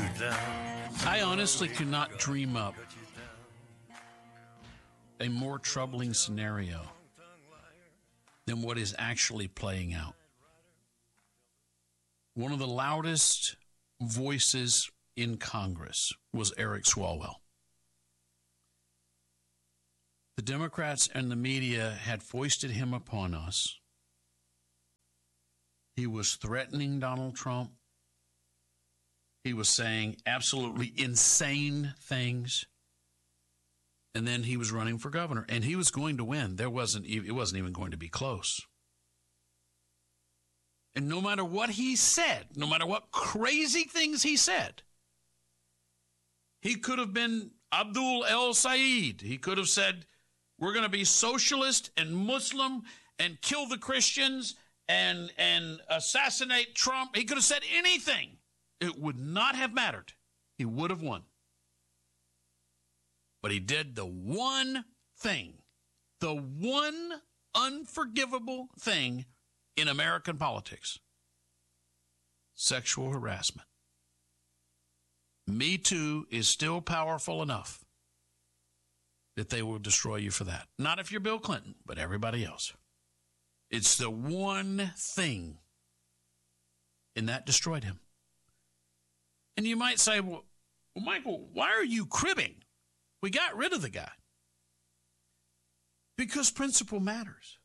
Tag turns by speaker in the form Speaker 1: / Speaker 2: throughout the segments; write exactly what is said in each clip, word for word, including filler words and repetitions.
Speaker 1: I honestly could not dream up a more troubling scenario than what is actually playing out. One of the loudest voices in Congress was Eric Swalwell. The Democrats and the media had foisted him upon us. He was threatening Donald Trump. He was saying absolutely insane things. And then he was running for governor, and he was going to win. There wasn't it wasn't even going to be close. And no matter what he said, no matter what crazy things he said, he could have been Abdul El Sayed. He could have said, we're going to be socialist and Muslim and kill the Christians and, and assassinate Trump. He could have said anything. It would not have mattered. He would have won. But he did the one thing, the one unforgivable thing in American politics: sexual harassment. Me Too is still powerful enough that they will destroy you for that. Not if you're Bill Clinton, but everybody else. It's the one thing, and that destroyed him. And you might say, well, well, Michael, why are you cribbing? We got rid of the guy. Because principle matters.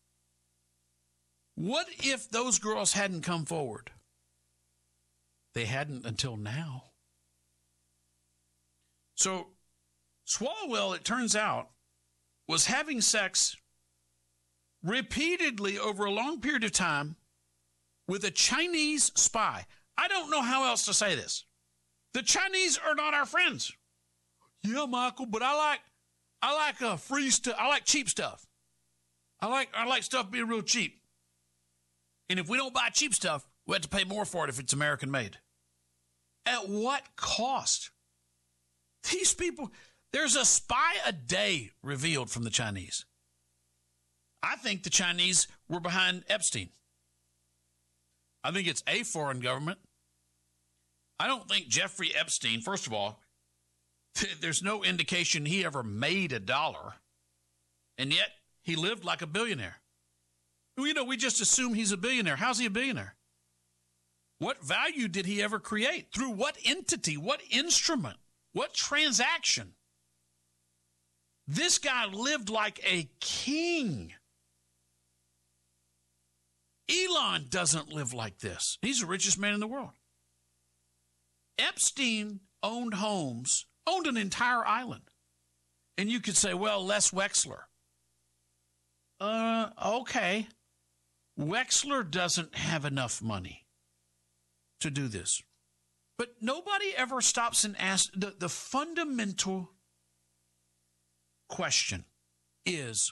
Speaker 1: What if those girls hadn't come forward? They hadn't until now. So Swalwell, it turns out, was having sex repeatedly over a long period of time with a Chinese spy. I don't know how else to say this. The Chinese are not our friends. Yeah, Michael, but I like I like uh, free stuff. I like cheap stuff. I like I like stuff being real cheap. And if we don't buy cheap stuff, we have to pay more for it if it's American made. At what cost? These people, there's a spy a day revealed from the Chinese. I think the Chinese were behind Epstein. I think it's a foreign government. I don't think Jeffrey Epstein, first of all, there's no indication he ever made a dollar, and yet he lived like a billionaire. You know, we just assume he's a billionaire. How's he a billionaire? What value did he ever create? Through what entity? What instrument? What transaction? This guy lived like a king. Elon doesn't live like this. He's the richest man in the world. Epstein owned homes, owned an entire island. And you could say, well, Les Wexler. Uh, okay. Wexler doesn't have enough money to do this. But nobody ever stops and asks. The, the fundamental question is,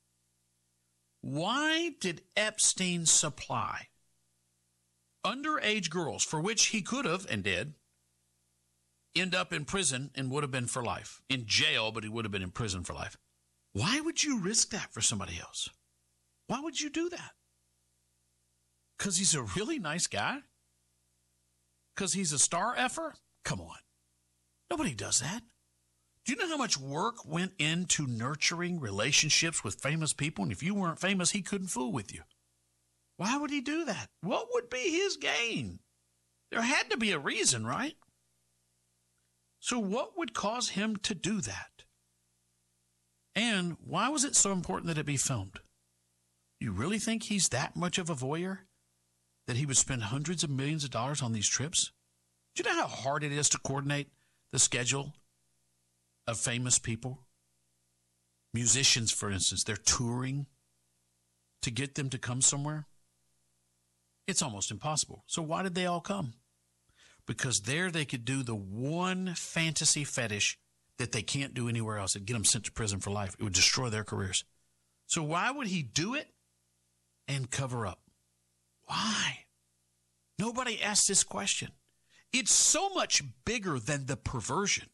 Speaker 1: why did Epstein supply underage girls, for which he could have and did, end up in prison and would have been for life? In jail, but he would have been in prison for life. Why would you risk that for somebody else? Why would you do that? Because he's a really nice guy? Because he's a star effer? Come on. Nobody does that. Do you know how much work went into nurturing relationships with famous people? And if you weren't famous, he couldn't fool with you. Why would he do that? What would be his gain? There had to be a reason, right? So what would cause him to do that? And why was it so important that it be filmed? You really think he's that much of a voyeur that he would spend hundreds of millions of dollars on these trips? Do you know how hard it is to coordinate the schedule of famous people? Musicians, for instance, they're touring to get them to come somewhere. It's almost impossible. So why did they all come? Because there they could do the one fantasy fetish that they can't do anywhere else. It'd get them sent to prison for life. It would destroy their careers. So why would he do it and cover up? Why? Nobody asks this question. It's so much bigger than the perversion.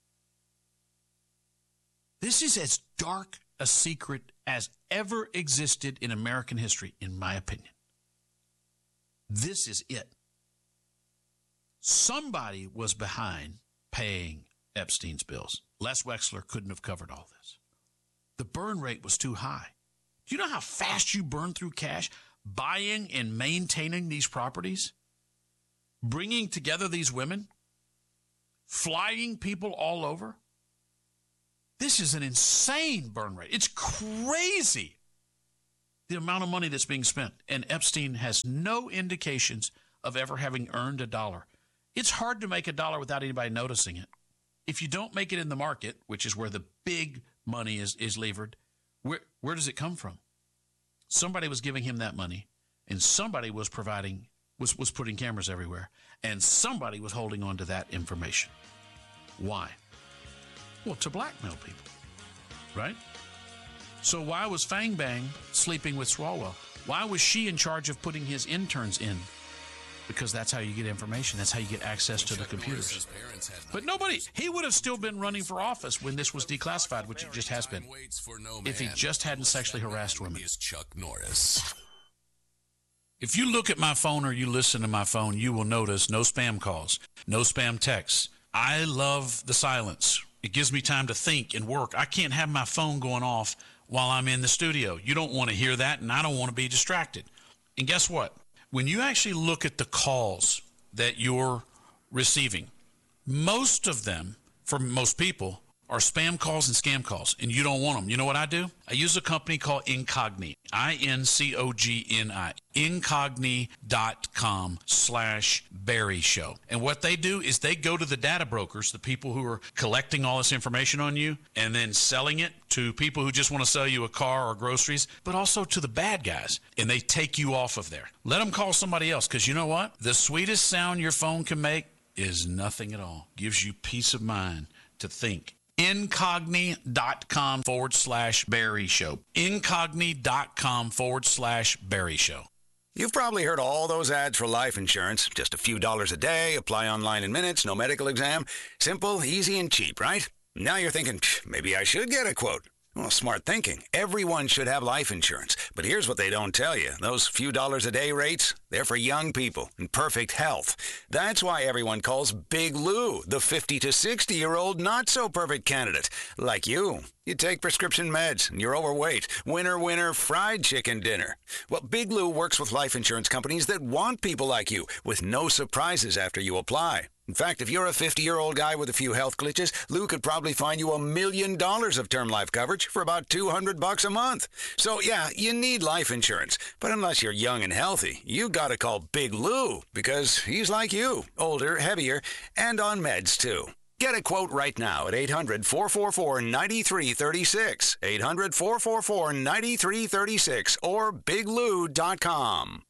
Speaker 1: This is as dark a secret as ever existed in American history, in my opinion. This is it. Somebody was behind paying Epstein's bills. Les Wexler couldn't have covered all this. The burn rate was too high. Do you know how fast you burn through cash buying and maintaining these properties? Bringing together these women? Flying people all over? This is an insane burn rate. It's crazy, the amount of money that's being spent. And Epstein has no indications of ever having earned a dollar. It's hard to make a dollar without anybody noticing it. If you don't make it in the market, which is where the big money is, is levered, where, where does it come from? Somebody was giving him that money, and somebody was providing, was, was putting cameras everywhere, and somebody was holding on to that information. Why? Well, to blackmail people, right? So why was Fang Bang sleeping with Swalwell? Why was she in charge of putting his interns in? Because that's how you get information. That's how you get access to the computers. But nobody, he would have still been running for office when this was declassified, which it just has been, if he just hadn't sexually harassed women.
Speaker 2: Chuck Norris.
Speaker 1: If you look at my phone or you listen to my phone, you will notice no spam calls, no spam texts. I love the silence. It gives me time to think and work. I can't have my phone going off while I'm in the studio. You don't want to hear that, and I don't want to be distracted. And guess what? When you actually look at the calls that you're receiving, most of them, for most people, are spam calls and scam calls, and you don't want them. You know what I do? I use a company called Incogni, I N C O G N I, Incogni.com slash Barry Show. And what they do is they go to the data brokers, the people who are collecting all this information on you, and then selling it to people who just want to sell you a car or groceries, but also to the bad guys, and they take you off of there. Let them call somebody else, because you know what? The sweetest sound your phone can make is nothing at all. Gives you peace of mind to think. Incogni.com forward slash Barry Show. Incogni.com forward slash Barry Show.
Speaker 3: You've probably heard all those ads for life insurance. Just a few dollars a day, apply online in minutes, no medical exam. Simple, easy, and cheap, right? Now you're thinking, maybe I should get a quote. Well, smart thinking. Everyone should have life insurance. But here's what they don't tell you. Those few dollars a day rates, they're for young people in perfect health. That's why everyone calls Big Lou the fifty to sixty-year-old not-so-perfect candidate. Like you. You take prescription meds, and you're overweight. Winner, winner, fried chicken dinner. Well, Big Lou works with life insurance companies that want people like you, with no surprises after you apply. In fact, if you're a fifty-year-old guy with a few health glitches, Lou could probably find you a million dollars of term life coverage for about two hundred bucks a month. So, yeah, you need life insurance. But unless you're young and healthy, you gotta call Big Lou, because he's like you, older, heavier, and on meds, too. Get a quote right now at eight hundred, four four four, nine three three six, eight hundred, four four four, nine three three six, or big lou dot com.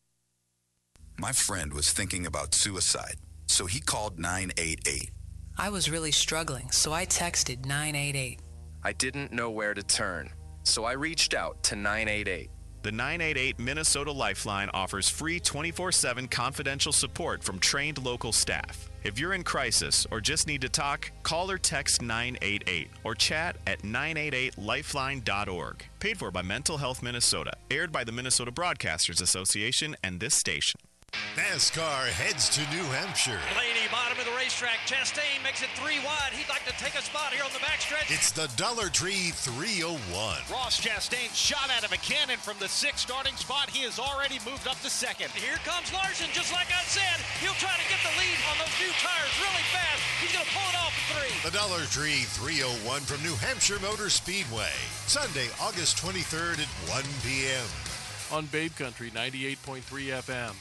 Speaker 2: My friend was thinking about suicide, so he called nine eight eight.
Speaker 4: I was really struggling, so I texted nine eight eight.
Speaker 5: I didn't know where to turn, so I reached out to nine eight eight.
Speaker 6: The nine eight eight Minnesota Lifeline offers free twenty-four seven confidential support from trained local staff. If you're in crisis or just need to talk, call or text nine eight eight or chat at nine eight eight lifeline dot org. Paid for by Mental Health Minnesota. Aired by the Minnesota Broadcasters Association and this station.
Speaker 7: NASCAR heads to New Hampshire.
Speaker 8: Blaney, bottom of the racetrack. Chastain makes it three wide. He'd like to take a spot here on the backstretch.
Speaker 7: It's the Dollar Tree three oh one.
Speaker 8: Ross Chastain shot out of a cannon from the sixth starting spot. He has already moved up to second. Here comes Larson, just like I said. He'll try to get the lead on those new tires really fast. He's going to pull it off at three.
Speaker 7: The Dollar Tree three oh one from New Hampshire Motor Speedway. Sunday, August twenty-third at one p.m.
Speaker 9: On Babe Country ninety-eight point three F M.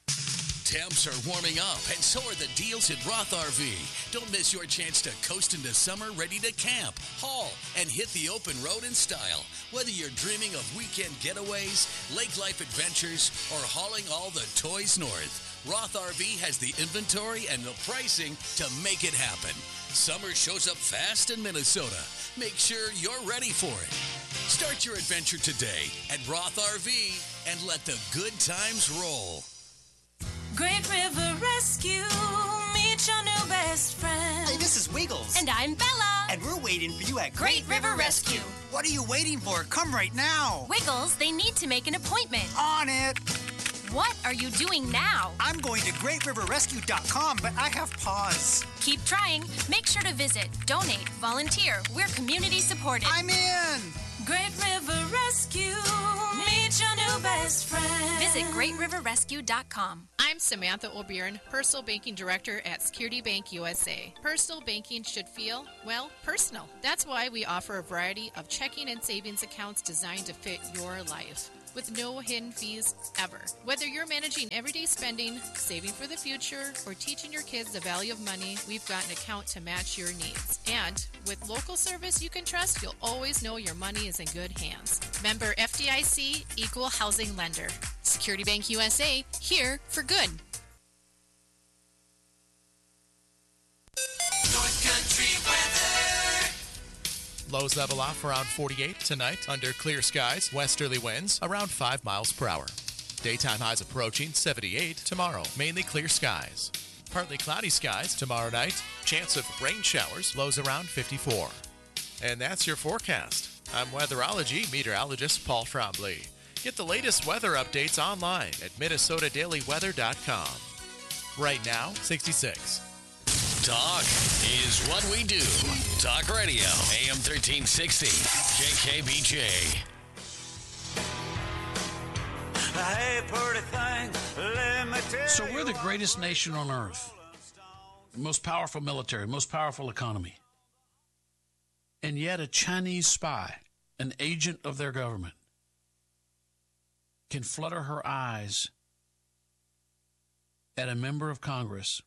Speaker 2: Temps are warming up, and so are the deals at Roth R V. Don't miss your chance to coast into summer ready to camp, haul, and hit the open road in style. Whether you're dreaming of weekend getaways, lake life adventures, or hauling all the toys north, Roth R V has the inventory and the pricing to make it happen. Summer shows up fast in Minnesota. Make sure you're ready for it. Start your adventure today at Roth R V and let the good times roll.
Speaker 10: Great River Rescue, meet your new best friend.
Speaker 11: Hey, this is Wiggles.
Speaker 10: And I'm Bella.
Speaker 11: And we're waiting for you at
Speaker 10: Great, Great River Rescue.
Speaker 11: What are you waiting for? Come right now.
Speaker 10: Wiggles, they need to make an appointment.
Speaker 11: On it.
Speaker 12: What are you doing now?
Speaker 11: I'm going to great river rescue dot com, but I have pause.
Speaker 12: Keep trying. Make sure to visit, donate, volunteer. We're community supported.
Speaker 11: I'm in!
Speaker 10: Great River Rescue, meet your new best friend.
Speaker 12: Visit great river rescue dot com.
Speaker 13: I'm Samantha O'Byrne, Personal Banking Director at Security Bank U S A. Personal banking should feel, well, personal. That's why we offer a variety of checking and savings accounts designed to fit your life, with no hidden fees ever. Whether you're managing everyday spending, saving for the future, or teaching your kids the value of money, we've got an account to match your needs. And with local service you can trust, you'll always know your money is in good hands. Member F D I C, Equal Housing Lender. Security Bank U S A, here for good.
Speaker 14: North Country weather.
Speaker 15: Lows level off around forty-eight tonight under clear skies. Westerly winds around five miles per hour. Daytime highs approaching seventy-eight tomorrow. Mainly clear skies. Partly cloudy skies tomorrow night. Chance of rain showers. Lows around fifty-four. And that's your forecast. I'm weatherology meteorologist Paul Trombley. Get the latest weather updates online at minnesota daily weather dot com. Right now, sixty-six.
Speaker 2: Talk is what we do. Talk Radio, A M thirteen sixty, J K B J.
Speaker 14: Hey, pretty thing, let me tell
Speaker 1: So we're the greatest nation on earth. Most powerful military, most powerful economy. And yet a Chinese spy, an agent of their government, can flutter her eyes at a member of Congress,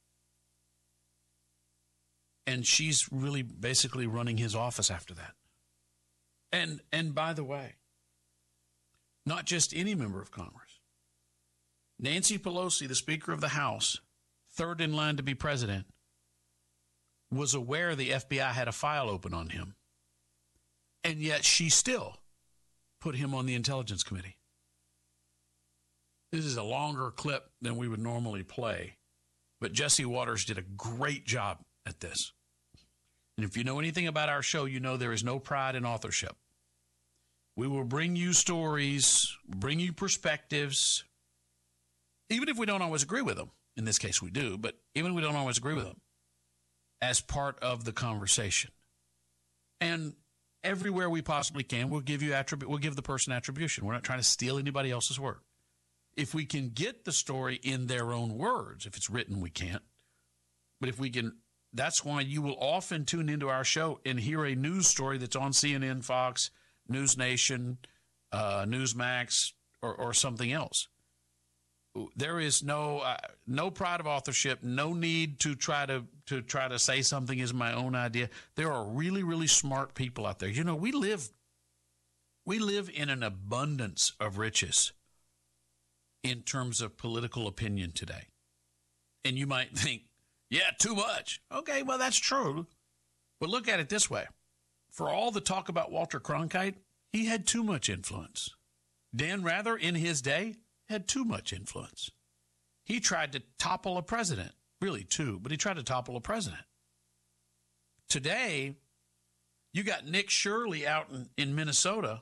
Speaker 1: and she's really basically running his office after that. And and by the way, not just any member of Congress. Nancy Pelosi, the Speaker of the House, third in line to be president, was aware the F B I had a file open on him, and yet she still put him on the Intelligence Committee. This is a longer clip than we would normally play, but Jesse Waters did a great job at this. And if you know anything about our show, you know there is no pride in authorship. We will bring you stories, bring you perspectives, even if we don't always agree with them. In this case, we do, but even if we don't always agree with them, as part of the conversation. And everywhere we possibly can, we'll give you attribute. We'll give the person attribution. We're not trying to steal anybody else's work. If we can get the story in their own words, if it's written, we can't. But if we can, that's why you will often tune into our show and hear a news story that's on C N N, Fox, News Nation, uh, Newsmax, or, or something else. There is no uh, no pride of authorship, no need to try to to try to say something is my own idea. There are really, really smart people out there. You know, we live we live in an abundance of riches in terms of political opinion today. And you might think, yeah, too much. Okay, well, that's true. But look at it this way. For all the talk about Walter Cronkite, he had too much influence. Dan Rather, in his day, had too much influence. He tried to topple a president. Really, two, but he tried to topple a president. Today, you got Nick Shirley out in, in Minnesota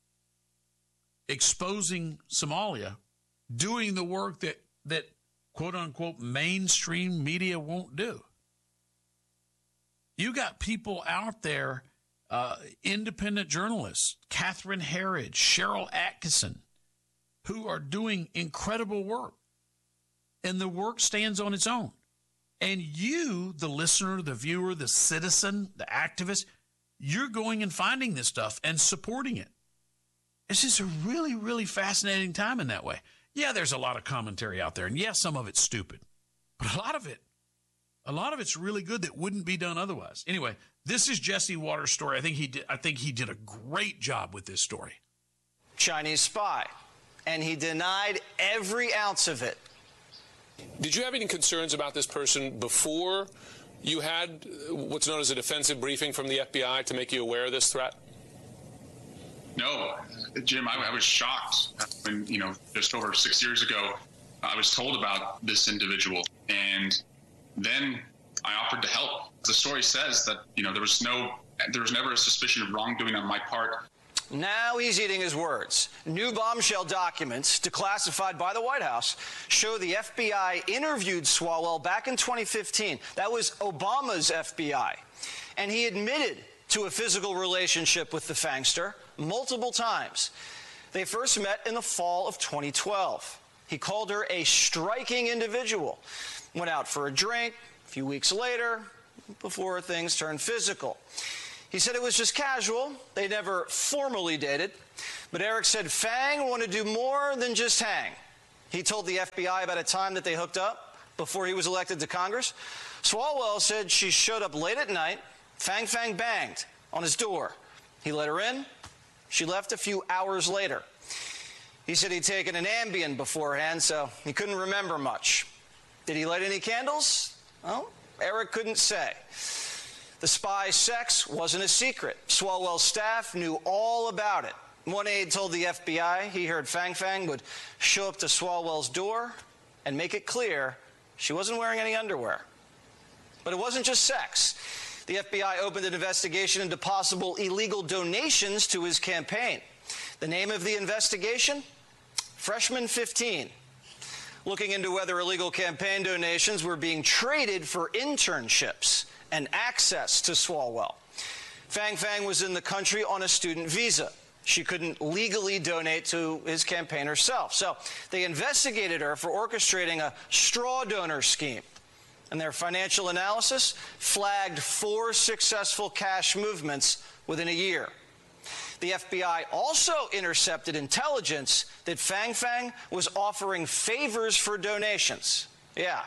Speaker 1: exposing Somalia, doing the work that, that quote-unquote mainstream media won't do. You got people out there, uh, independent journalists, Catherine Herridge, Cheryl Atkinson, who are doing incredible work. And the work stands on its own. And you, the listener, the viewer, the citizen, the activist, you're going and finding this stuff and supporting it. It's just a really, really fascinating time in that way. Yeah, there's a lot of commentary out there. And yes, some of it's stupid. But a lot of it, a lot of it's really good that wouldn't be done otherwise. Anyway, this is Jesse Waters' story. I think he did, I think he did a great job with this story.
Speaker 16: Chinese spy. And he denied every ounce of it.
Speaker 17: Did you have any concerns about this person before you had what's known as a defensive briefing from the F B I to make you aware of this threat?
Speaker 18: No, Jim, I, I was shocked when, you know, just over six years ago, I was told about this individual. And then I offered to help. The story says that, you know, there was no, there was never a suspicion of wrongdoing on my part.
Speaker 16: Now he's eating his words. New bombshell documents, declassified by the White House, show the F B I interviewed Swalwell back in twenty fifteen. That was Obama's F B I. And he admitted to a physical relationship with the Fangster multiple times. They first met in the fall of twenty twelve. He called her a striking individual. Went out for a drink a few weeks later before things turned physical. He said it was just casual. They never formally dated. But Eric said Fang wanted to do more than just hang. He told the F B I about a time that they hooked up before he was elected to Congress. Swalwell said she showed up late at night. Fang Fang banged on his door. He let her in. She left a few hours later. He said he'd taken an Ambien beforehand, so he couldn't remember much. Did he light any candles? Well, Eric couldn't say. The spy's sex wasn't a secret. Swalwell's staff knew all about it. One aide told the F B I he heard Fang Fang would show up to Swalwell's door and make it clear she wasn't wearing any underwear. But it wasn't just sex. The F B I opened an investigation into possible illegal donations to his campaign. The name of the investigation? Freshman fifteen. Looking into whether illegal campaign donations were being traded for internships and access to Swalwell. Fang Fang was in the country on a student visa. She couldn't legally donate to his campaign herself. So they investigated her for orchestrating a straw donor scheme. And their financial analysis flagged four successful cash movements within a year. The F B I also intercepted intelligence that Fang Fang was offering favors for donations. Yeah.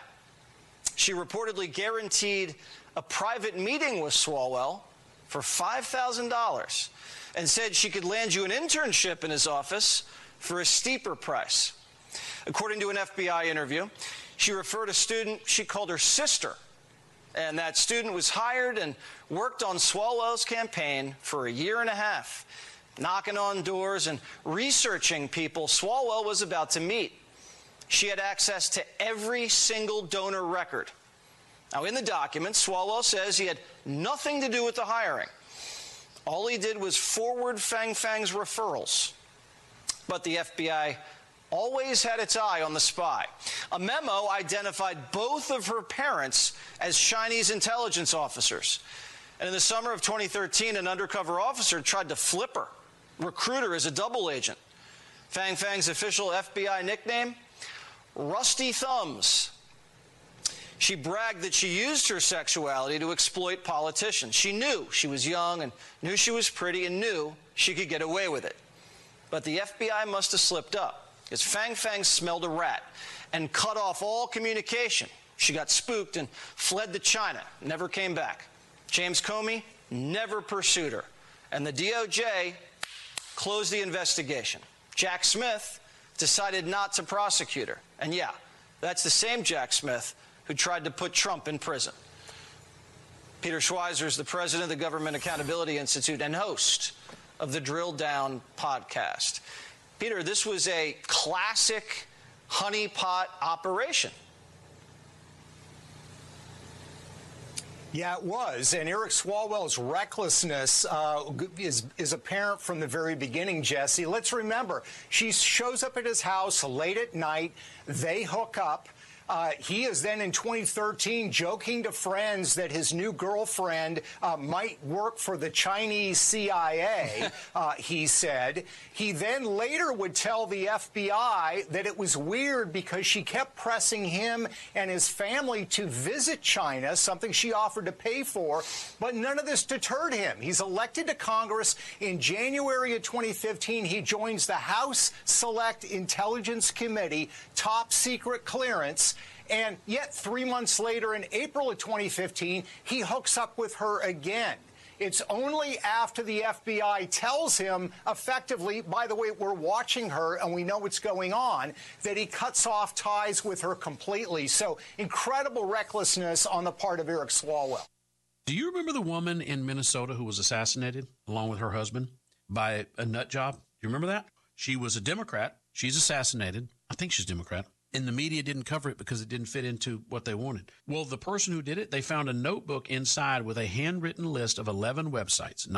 Speaker 16: She reportedly guaranteed a private meeting with Swalwell for five thousand dollars and said she could land you an internship in his office for a steeper price. According to an F B I interview, she referred a student she called her sister, and that student was hired and worked on Swalwell's campaign for a year and a half, knocking on doors and researching people Swalwell was about to meet. She had access to every single donor record. Now, in the documents, Swalwell says he had nothing to do with the hiring. All he did was forward Fang Fang's referrals. But the F B I always had its eye on the spy. A memo identified both of her parents as Chinese intelligence officers. And in the summer of twenty thirteen, an undercover officer tried to flip her, recruit her as a double agent. Fang Fang's official F B I nickname? Rusty Thumbs. She bragged that she used her sexuality to exploit politicians. She knew she was young and knew she was pretty and knew she could get away with it. But the F B I must have slipped up, because Fang Fang smelled a rat and cut off all communication. She got spooked and fled to China, never came back. James Comey never pursued her, and the D O J closed the investigation. Jack Smith decided not to prosecute her. And yeah, that's the same Jack Smith who tried to put Trump in prison. Peter Schweizer is the president of the Government Accountability Institute and host of the Drill Down podcast. Peter, this was a classic honeypot operation.
Speaker 19: Yeah, it was. And Eric Swalwell's recklessness uh, is, is apparent from the very beginning, Jesse. Let's remember, she shows up at his house late at night. They hook up. Uh, he is then in twenty thirteen joking to friends that his new girlfriend uh, might work for the Chinese C I A, uh, he said. He then later would tell the F B I that it was weird because she kept pressing him and his family to visit China, something she offered to pay for, but none of this deterred him. He's elected to Congress in January of twenty fifteen. He joins the House Select Intelligence Committee, top secret clearance. And yet, three months later, in April of twenty fifteen, he hooks up with her again. It's only after the F B I tells him, effectively, by the way, we're watching her and we know what's going on, that he cuts off ties with her completely. So, incredible recklessness on the part of Eric Swalwell.
Speaker 1: Do you remember the woman in Minnesota who was assassinated, along with her husband, by a nut job? Do you remember that? She was a Democrat. She's assassinated. I think she's Democrat. And the media didn't cover it because it didn't fit into what they wanted. Well, the person who did it, they found a notebook inside with a handwritten list of eleven websites, not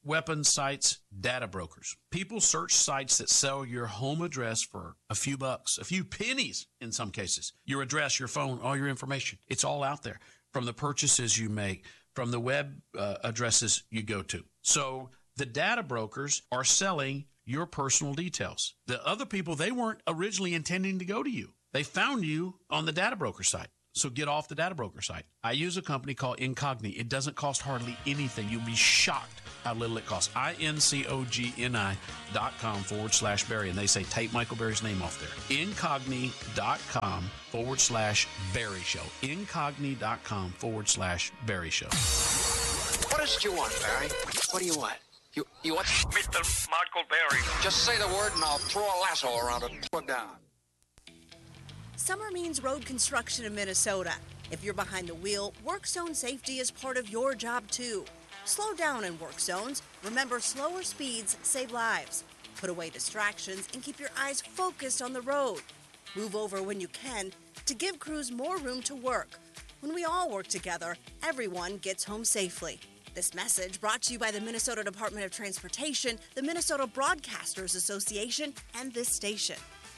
Speaker 1: weapons sites, data brokers. People search sites that sell your home address for a few bucks, a few pennies in some cases. Your address, your phone, all your information. It's all out there from the purchases you make, from the web uh, addresses you go to. So the data brokers are selling your personal details. The other people, they weren't originally intending to go to you. They found you on the data broker site. So get off the data broker site. I use a company called Incogni. It doesn't cost hardly anything. You'll be shocked how little it costs. I-N-C-O-G-N-I dot com forward slash Barry. And they say, take Michael Berry's name off there. Incogni.com forward slash Barry Show. Incogni.com forward slash Barry Show.
Speaker 20: What is it you want, Barry? What do you want? You you want Mister Michael Berry? Just say the word and I'll throw a lasso around it. Put down.
Speaker 21: Summer means road construction in Minnesota. If you're behind the wheel, work zone safety is part of your job too. Slow down in work zones. Remember, slower speeds save lives. Put away distractions and keep your eyes focused on the road. Move over when you can to give crews more room to work. When we all work together, everyone gets home safely. This message brought to you by the Minnesota Department of Transportation, the Minnesota Broadcasters Association, and this station.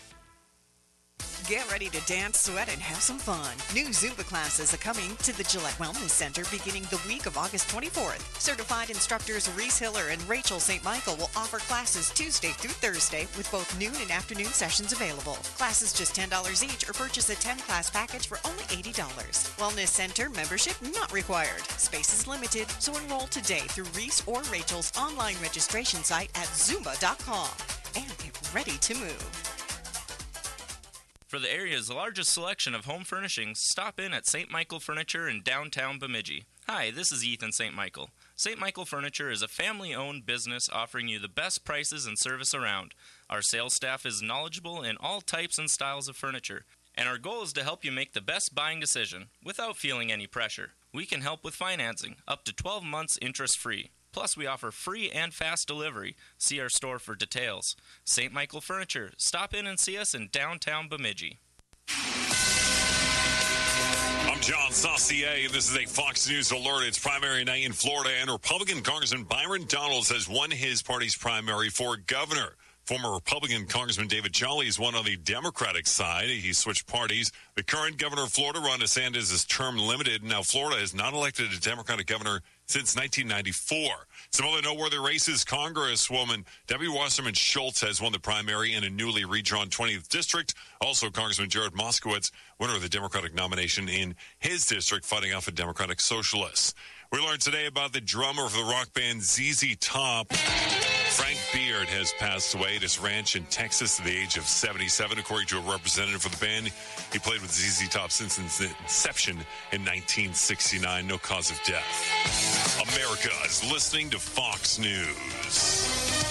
Speaker 22: Get ready to dance, sweat, and have some fun. New Zumba classes are coming to the Gillette Wellness Center beginning the week of August twenty-fourth. Certified instructors Reese Hiller and Rachel Saint Michael will offer classes Tuesday through Thursday with both noon and afternoon sessions available. Classes just ten dollars each or purchase a ten-class package for only eighty dollars. Wellness Center membership not required. Space is limited, so enroll today through Reese or Rachel's online registration site at zumba dot com and get ready to move.
Speaker 23: For the area's largest selection of home furnishings, stop in at Saint Michael Furniture in downtown Bemidji. Hi, this is Ethan Saint Michael. Saint Michael Furniture is a family-owned business offering you the best prices and service around. Our sales staff is knowledgeable in all types and styles of furniture, and our goal is to help you make the best buying decision without feeling any pressure. We can help with financing, up to twelve months interest-free. Plus, we offer free and fast delivery. See our store for details. Saint Michael Furniture. Stop in and see us in downtown Bemidji.
Speaker 24: I'm John Saucier, and this is a Fox News alert. It's primary night in Florida, and Republican Congressman Byron Donalds has won his party's primary for governor. Former Republican Congressman David Jolly is one on the Democratic side. He switched parties. The current governor of Florida, Ron DeSantis, is term limited. Now, Florida has not elected a Democratic governor since nineteen ninety-four. Some other noteworthy races, Congresswoman Debbie Wasserman Schultz has won the primary in a newly redrawn twentieth district. Also, Congressman Jared Moskowitz, winner of the Democratic nomination in his district, fighting off a Democratic socialist. We learned today about the drummer for the rock band Z Z Top. Frank Beard has passed away at his ranch in Texas at the age of seventy-seven, according to a representative for the band. He played with Z Z Top since its inception in nineteen sixty-nine. No cause of death. America is listening to Fox News.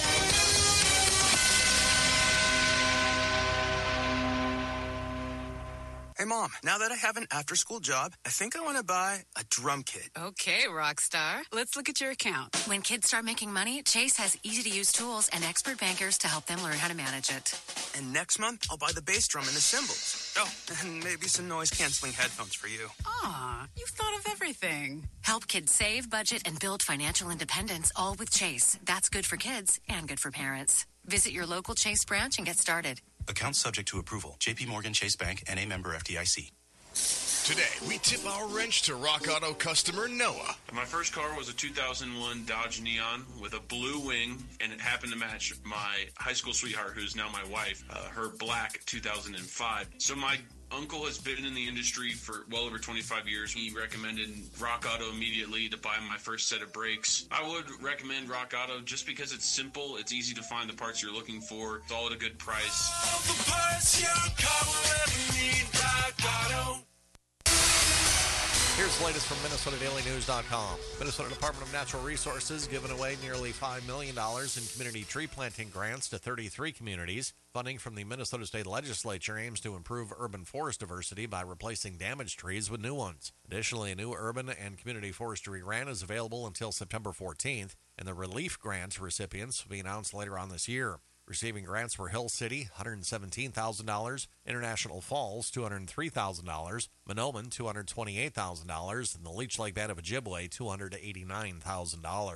Speaker 25: Hey, Mom, now that I have an after-school job, I think I want to buy a drum kit.
Speaker 4: Okay, rock star. Let's look at your account.
Speaker 12: When kids start making money, Chase has easy-to-use tools and expert bankers to help them learn how to manage it.
Speaker 25: And next month, I'll buy the bass drum and the cymbals. Oh, and maybe some noise-canceling headphones for you.
Speaker 4: Aw, you've thought of everything.
Speaker 12: Help kids save, budget, and build financial independence, all with Chase. That's good for kids and good for parents. Visit your local Chase branch and get started.
Speaker 26: Account subject to approval. J P Morgan Chase Bank, N A member F D I C.
Speaker 27: Today, we tip our wrench to Rock Auto customer Noah.
Speaker 28: My first car was a two thousand one Dodge Neon with a blue wing, and it happened to match my high school sweetheart, who's now my wife, uh, her black two thousand five. So my uncle has been in the industry for well over twenty-five years. He recommended Rock Auto immediately to buy my first set of brakes. I would recommend Rock Auto just because it's simple, it's easy to find the parts you're looking for, it's all at a good price. All the parts your car will ever need,
Speaker 29: Rock Auto. Here's the latest from Minnesota Daily News dot com. Minnesota Department of Natural Resources giving away nearly five million dollars in community tree planting grants to thirty-three communities. Funding from the Minnesota State Legislature aims to improve urban forest diversity by replacing damaged trees with new ones. Additionally, a new urban and community forestry grant is available until September fourteenth, and the relief grant recipients will be announced later on this year. Receiving grants were Hill City, one hundred seventeen thousand dollars, International Falls, two hundred three thousand dollars, Monoman, two hundred twenty-eight thousand dollars, and the Leech Lake Band of Ojibwe, two hundred eighty-nine thousand dollars.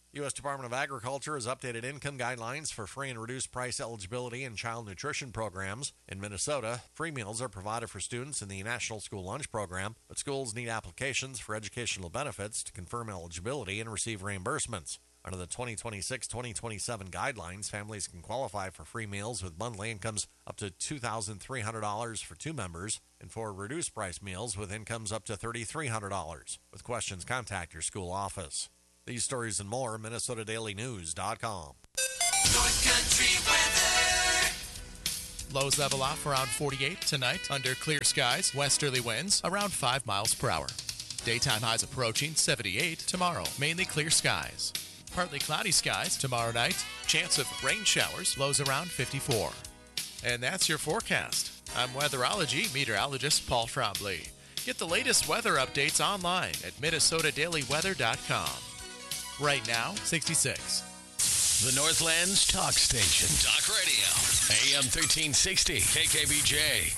Speaker 29: U S Department of Agriculture has updated income guidelines for free and reduced price eligibility in child nutrition programs. In Minnesota, free meals are provided for students in the National School Lunch Program, but schools need applications for educational benefits to confirm eligibility and receive reimbursements. Under the twenty twenty-six twenty twenty-seven guidelines, families can qualify for free meals with monthly incomes up to two thousand three hundred dollars for two members and for reduced price meals with incomes up to three thousand three hundred dollars. With questions, contact your school office. These stories and more, Minnesota Daily News dot com.
Speaker 2: North Country weather.
Speaker 15: Lows level off around forty-eight tonight under clear skies, westerly winds around five miles per hour. Daytime highs approaching seventy-eight tomorrow, mainly clear skies. Partly cloudy skies tomorrow night. Chance of rain showers, lows around fifty-four. And that's your forecast. I'm weatherology meteorologist Paul Trombley. Get the latest weather updates online at Minnesota Daily Weather dot com. Right now, sixty-six.
Speaker 2: The Northland's talk station. Talk radio. A M thirteen sixty. K K B J.